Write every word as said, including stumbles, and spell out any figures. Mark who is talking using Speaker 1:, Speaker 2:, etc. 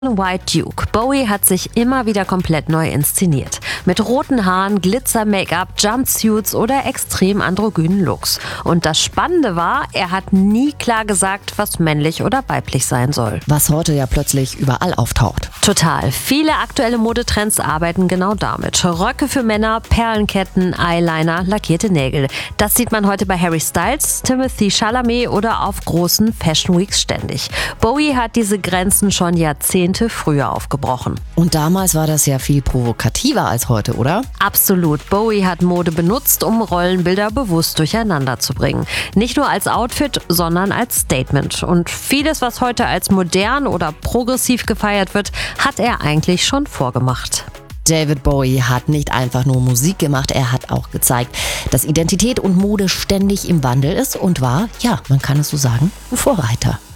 Speaker 1: White Duke. Bowie hat sich immer wieder komplett neu inszeniert. Mit roten Haaren, Glitzer-Make-up, Jumpsuits oder extrem androgynen Looks. Und das Spannende war, er hat nie klar gesagt, was männlich oder weiblich sein soll.
Speaker 2: Was heute ja plötzlich überall auftaucht.
Speaker 1: Total. Viele aktuelle Modetrends arbeiten genau damit. Röcke für Männer, Perlenketten, Eyeliner, lackierte Nägel. Das sieht man heute bei Harry Styles, Timothée Chalamet oder auf großen Fashion Weeks ständig. Bowie hat diese Grenzen schon Jahrzehnte früher aufgebrochen.
Speaker 2: Und damals war das ja viel provokativer als heute, oder?
Speaker 1: Absolut. Bowie hat Mode benutzt, um Rollenbilder bewusst durcheinander zu bringen. Nicht nur als Outfit, sondern als Statement. Und vieles, was heute als modern oder progressiv gefeiert wird, hat er eigentlich schon vorgemacht.
Speaker 2: David Bowie hat nicht einfach nur Musik gemacht, er hat auch gezeigt, dass Identität und Mode ständig im Wandel ist und war, ja, man kann es so sagen, ein Vorreiter.